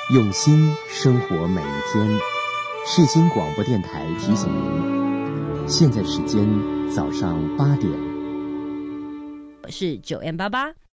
用心生活每一天。世新广播电台提醒您，现在时间早上8点。 我是9M88。